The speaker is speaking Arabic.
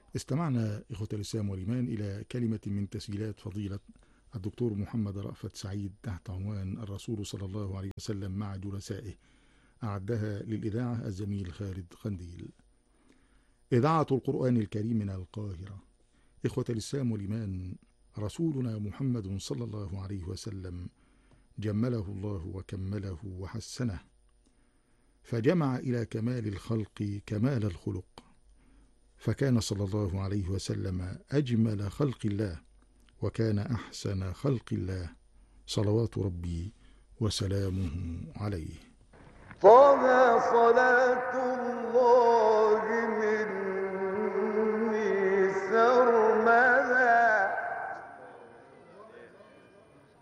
استمعنا إخوة الإسلام والإيمان إلى كلمة من تسجيلات فضيلة الدكتور محمد رأفت سعيد تحت عنوان الرسول صلى الله عليه وسلم مع جلسائه، أعدها للإذاعة الزميل خالد قنديل. إذاعة القرآن الكريم من القاهرة. إخوة الإسلام والإيمان، رسولنا محمد صلى الله عليه وسلم جمله الله وكمله وحسنه، فجمع إلى كمال الخلق كمال الخلق، فكان صلى الله عليه وسلم أجمل خلق الله، وكان أحسن خلق الله، صلوات ربي وسلامه عليه. طه صلاة الله من